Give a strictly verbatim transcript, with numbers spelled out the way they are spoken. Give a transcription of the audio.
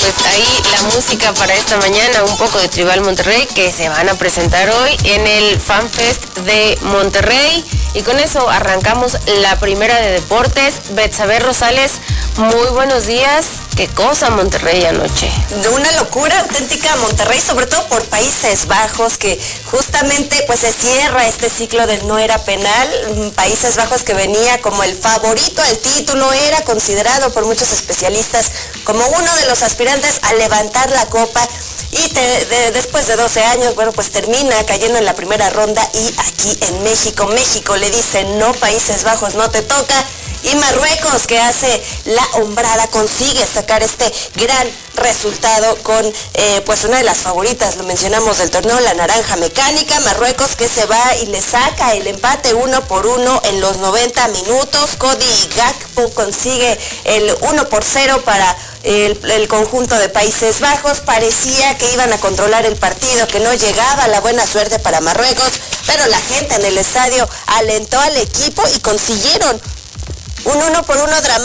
pues ahí la música para esta mañana, un poco de Tribal Monterrey, que se van a presentar hoy en el FanFest de Monterrey. Y con eso arrancamos la primera de deportes. Betsabe Rosales, muy buenos días. ¿Qué cosa Monterrey anoche? De una locura auténtica Monterrey, sobre todo por Países Bajos, que justamente pues se cierra este ciclo del no era penal. Países Bajos, que venía como el favorito al título, era considerado por muchos especialistas como uno de los aspirantes a levantar la copa. Y te, de, después de doce años, bueno, pues termina cayendo en la primera ronda. Y aquí en México, México le dice no, Países Bajos, no te toca. Y Marruecos, que hace la hombrada, consigue sacar este gran resultado con eh, pues una de las favoritas, lo mencionamos, del torneo, la Naranja Mecánica. Marruecos, que se va y le saca el empate uno por uno en los noventa minutos. Cody Gakpo consigue el uno por cero para el, el conjunto de Países Bajos. Parecía que iban a controlar el partido, que no llegaba la buena suerte para Marruecos, pero la gente en el estadio alentó al equipo y consiguieron un uno por uno dramático.